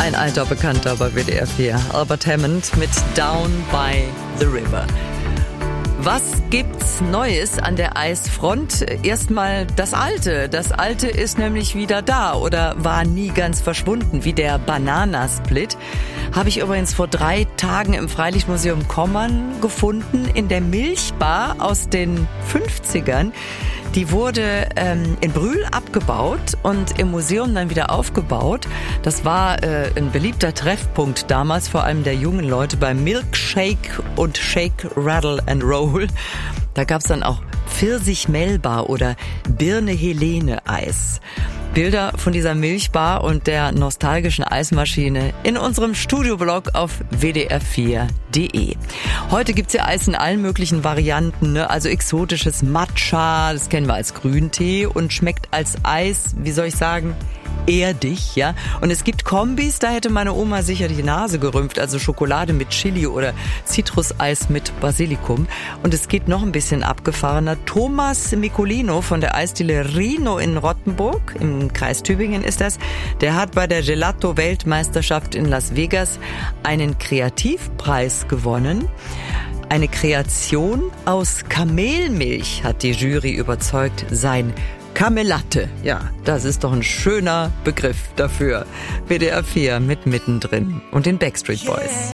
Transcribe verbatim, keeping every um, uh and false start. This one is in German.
Ein alter Bekannter bei W D R vier, Albert Hammond mit Down by the River. Was gibt's Neues an der Eisfront? Erstmal das Alte. Das Alte ist nämlich wieder da oder war nie ganz verschwunden, wie der Bananasplit. Habe ich übrigens vor drei Tagen im Freilichtmuseum Kommern gefunden, in der Milchbar aus den fünfzigern. Die wurde ähm, in Brühl abgebaut und im Museum dann wieder aufgebaut. Das war äh, ein beliebter Treffpunkt damals, vor allem der jungen Leute beim Milkshake und Shake, Rattle and Roll. Da gab's dann auch Pfirsich-Melba oder Birne-Helene-Eis. Bilder von dieser Milchbar und der nostalgischen Eismaschine in unserem Studioblog auf w d r vier punkt d e. Heute gibt's ja Eis in allen möglichen Varianten, ne? Also exotisches Matcha, das kennen wir als Grüntee und schmeckt als Eis, wie soll ich sagen, erdig, ja. Und es gibt Kombis, da hätte meine Oma sicher die Nase gerümpft, also Schokolade mit Chili oder Zitruseis mit Basilikum. Und es geht noch ein bisschen abgefahrener. Thomas Micolino von der Eisdiele Rino in Rottenburg, im Kreis Tübingen ist das, der hat bei der Gelato-Weltmeisterschaft in Las Vegas einen Kreativpreis gewonnen. Eine Kreation aus Kamelmilch hat die Jury überzeugt, sein Kamelatte. Ja, das ist doch ein schöner Begriff dafür. W D R vier mit Mittendrin und den Backstreet Boys.